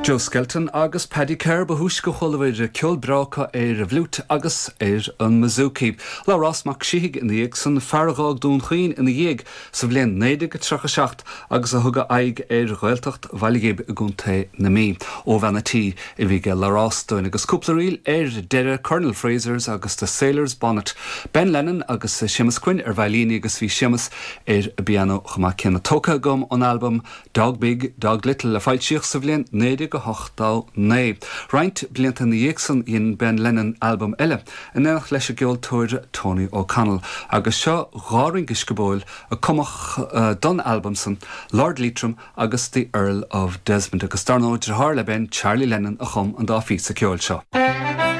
Joe Skelton agus Paddy Kerr bahús go choilmhid ceol bracha a bhlút agus an Mizuki. Le Rossmach siig in the san faragag dún chuin in the dhéag sa bblion 1937 agus a thugad aig Ghaeltacht bhailgéib a gúnta na mí. Ó bhenatí I bhí le Ross doin agus cúplaríl deire Colonel Frasers agus the Sailors Bonnet. Ben Lennon agus Seamus Quinn bhailíní agus bhí Seamus biano chuma cinna tóca gom an album Dog Big, Dog Little le fáiltíoch sa bblion 1989. Right blianta na dhéagsan in Ben Lennon album eile in enach leis a geol túir Tony O'Connell agus seo gáring giscobóil a cumach don albumsan Lord Leitrim agus the Earl of Desmond agus darnóid le ben Charlie Lennon a chum an dá fí sa ceol seo.